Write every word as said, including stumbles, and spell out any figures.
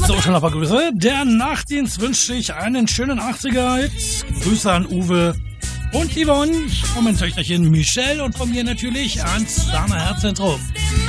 So, schon aber Grüße. Der Nachtdienst wünscht sich einen schönen achtziger. Jetzt Grüße an Uwe und Yvonne, vom Töchterchen Michelle und von mir natürlich ans Dana Herzzentrum.